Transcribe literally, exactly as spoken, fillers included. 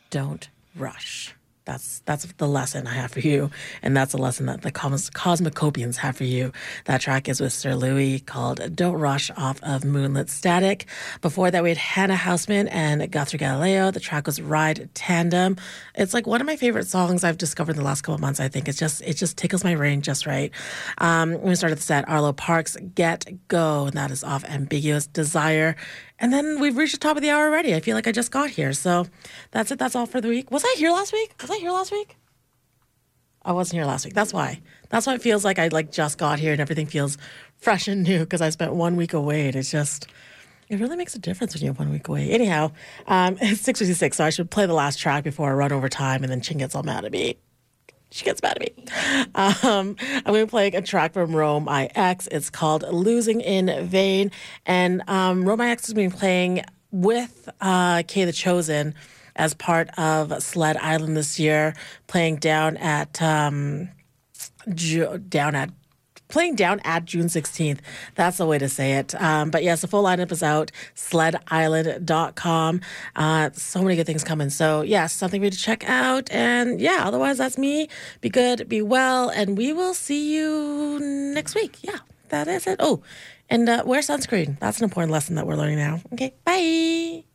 don't rush. That's that's the lesson I have for you, and that's a lesson that the Cos- Cosmocopians have for you. That track is with Sir Louis called Don't Rush off of Moonlit Static. Before that, we had Hannah Houseman and Guthrie Galileo. The track was Ride Tandem. It's like one of my favorite songs I've discovered in the last couple of months. I think it's just it just tickles my brain just right. Um, when we started the set, Arlo Parks, Get Go, and that is off Ambiguous Desire. And then we've reached the top of the hour already. I feel like I just got here. So that's it. That's all for the week. Was I here last week? Was I here last week? I wasn't here last week. That's why. That's why it feels like I like just got here and everything feels fresh and new because I spent one week away. It's just, it really makes a difference when you're one week away. Anyhow, um, it's six fifty-six, so I should play the last track before I run over time and then Ching gets all mad at me. She gets mad at me. Um, I'm going to be playing a track from Rome I X. It's called Losing in Vain. And um, Rome I X has been playing with uh, Kay the Chosen as part of Sled Island this year, playing down at um, Ju- down at playing down at June sixteenth. That's the way to say it. Um, but yes, the full lineup is out, sled island dot com. Uh, so many good things coming. So yes, something for you to check out. And yeah, otherwise that's me. Be good, be well, and we will see you next week. Yeah, that is it. Oh, and uh, wear sunscreen. That's an important lesson that we're learning now. Okay, bye.